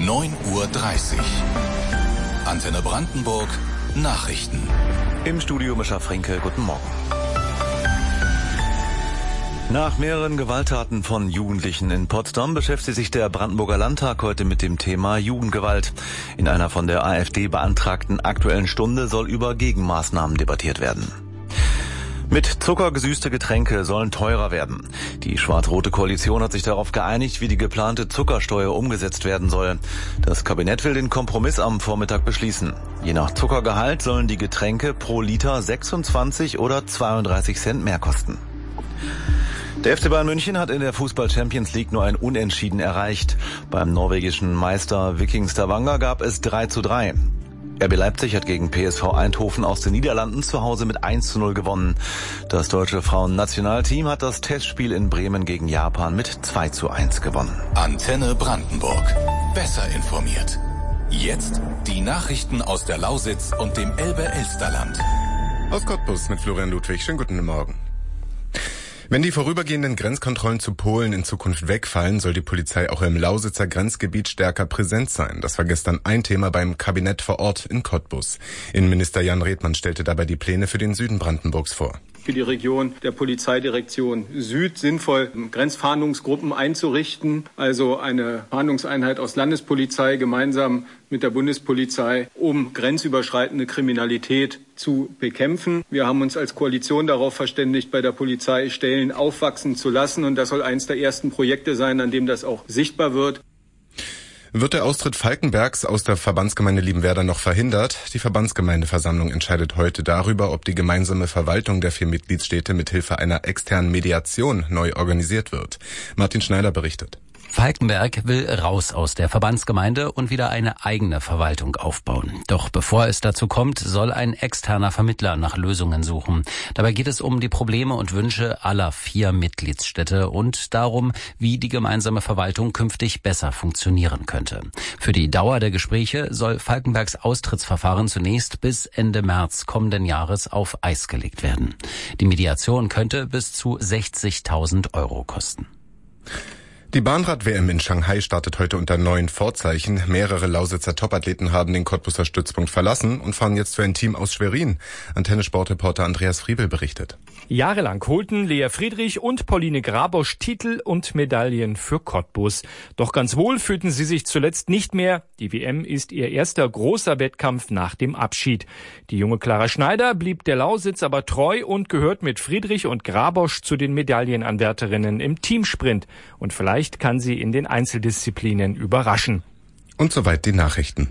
9:30 Uhr. Antenne Brandenburg Nachrichten. Im Studio Mischa Fränkel, guten Morgen. Nach mehreren Gewalttaten von Jugendlichen in Potsdam beschäftigt sich der Brandenburger Landtag heute mit dem Thema Jugendgewalt. In einer von der AfD beantragten Aktuellen Stunde soll über Gegenmaßnahmen debattiert werden. Mit Zucker gesüßte Getränke sollen teurer werden. Die schwarz-rote Koalition hat sich darauf geeinigt, wie die geplante Zuckersteuer umgesetzt werden soll. Das Kabinett will den Kompromiss am Vormittag beschließen. Je nach Zuckergehalt sollen die Getränke pro Liter 26 oder 32 Cent mehr kosten. Der FC Bayern München hat in der Fußball-Champions League nur ein Unentschieden erreicht. Beim norwegischen Meister Viking Stavanger gab es 3:3. RB Leipzig hat gegen PSV Eindhoven aus den Niederlanden zu Hause mit 1:0 gewonnen. Das deutsche Frauennationalteam hat das Testspiel in Bremen gegen Japan mit 2:1 gewonnen. Antenne Brandenburg. Besser informiert. Jetzt die Nachrichten aus der Lausitz und dem Elbe-Elsterland. Aus Cottbus mit Florian Ludwig. Schönen guten Morgen. Wenn die vorübergehenden Grenzkontrollen zu Polen in Zukunft wegfallen, soll die Polizei auch im Lausitzer Grenzgebiet stärker präsent sein. Das war gestern ein Thema beim Kabinett vor Ort in Cottbus. Innenminister Jan Redmann stellte dabei die Pläne für den Süden Brandenburgs vor. Für die Region der Polizeidirektion Süd sinnvoll, Grenzfahndungsgruppen einzurichten, also eine Fahndungseinheit aus Landespolizei gemeinsam mit der Bundespolizei, um grenzüberschreitende Kriminalität zu bekämpfen. Wir haben uns als Koalition darauf verständigt, bei der Polizei Stellen aufwachsen zu lassen, und das soll eines der ersten Projekte sein, an dem das auch sichtbar wird. Wird der Austritt Falkenbergs aus der Verbandsgemeinde Liebenwerda noch verhindert? Die Verbandsgemeindeversammlung entscheidet heute darüber, ob die gemeinsame Verwaltung der 4 Mitgliedsstädte mithilfe einer externen Mediation neu organisiert wird. Martin Schneider berichtet. Falkenberg will raus aus der Verbandsgemeinde und wieder eine eigene Verwaltung aufbauen. Doch bevor es dazu kommt, soll ein externer Vermittler nach Lösungen suchen. Dabei geht es um die Probleme und Wünsche aller 4 Mitgliedsstädte und darum, wie die gemeinsame Verwaltung künftig besser funktionieren könnte. Für die Dauer der Gespräche soll Falkenbergs Austrittsverfahren zunächst bis Ende März kommenden Jahres auf Eis gelegt werden. Die Mediation könnte bis zu 60.000 Euro kosten. Die Bahnrad-WM in Shanghai startet heute unter neuen Vorzeichen. Mehrere Lausitzer Topathleten haben den Cottbuser Stützpunkt verlassen und fahren jetzt für ein Team aus Schwerin. Antenne-Sportreporter Andreas Friebel berichtet. Jahrelang holten Lea Friedrich und Pauline Grabosch Titel und Medaillen für Cottbus. Doch ganz wohl fühlten sie sich zuletzt nicht mehr. Die WM ist ihr erster großer Wettkampf nach dem Abschied. Die junge Clara Schneider blieb der Lausitz aber treu und gehört mit Friedrich und Grabosch zu den Medaillenanwärterinnen im Teamsprint. Und vielleicht kann sie in den Einzeldisziplinen überraschen. Und soweit die Nachrichten.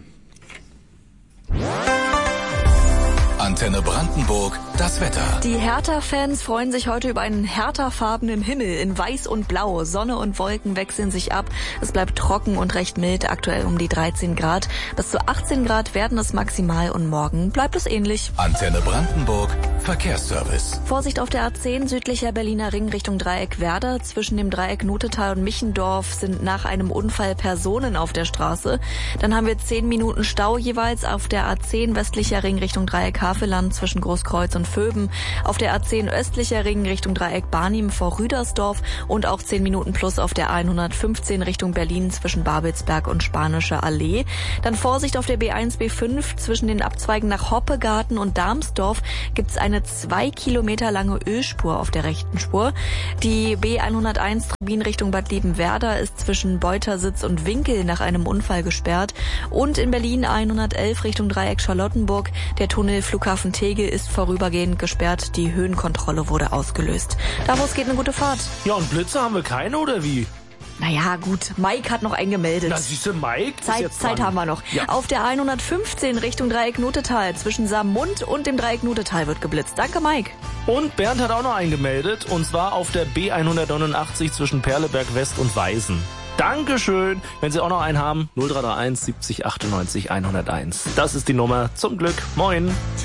Antenne Brandenburg, das Wetter. Die Hertha-Fans freuen sich heute über einen Hertha-farbenen Himmel in Weiß und Blau. Sonne und Wolken wechseln sich ab. Es bleibt trocken und recht mild, aktuell um die 13 Grad. Bis zu 18 Grad werden es maximal und morgen bleibt es ähnlich. Antenne Brandenburg, Verkehrsservice. Vorsicht auf der A10 südlicher Berliner Ring Richtung Dreieck Werder. Zwischen dem Dreieck Nutetal und Michendorf sind nach einem Unfall Personen auf der Straße. Dann haben wir 10 Minuten Stau jeweils auf der A10 westlicher Ring Richtung Dreieck Havelland zwischen Großkreuz und Vöben, auf der A10 östlicher Ring Richtung Dreieck Barnim vor Rüdersdorf und auch 10 Minuten plus auf der 115 Richtung Berlin zwischen Babelsberg und Spanische Allee. Dann Vorsicht auf der B1, B5 zwischen den Abzweigen nach Hoppegarten und Darmsdorf gibt's eine 2 Kilometer lange Ölspur auf der rechten Spur. Die B101 Trubin Richtung Bad Liebenwerda ist zwischen Beutersitz und Winkel nach einem Unfall gesperrt. Und in Berlin 111 Richtung Dreieck Charlottenburg. Der Tunnel Flughafen Tegel ist vorübergehend gesperrt. Die Höhenkontrolle wurde ausgelöst. Daraus geht eine gute Fahrt. Ja, und Blitze haben wir keine, oder wie? Naja, gut. Mike hat noch einen gemeldet. Na, siehste, Mike? Zeit haben wir noch. Ja. Auf der 115 Richtung Dreieck Nutetal zwischen Saarmund und dem Dreieck Nutetal wird geblitzt. Danke, Mike. Und Bernd hat auch noch einen gemeldet. Und zwar auf der B189 zwischen Perleberg West und Weisen. Dankeschön. Wenn Sie auch noch einen haben, 0331 70 98 101. Das ist die Nummer. Zum Glück. Moin.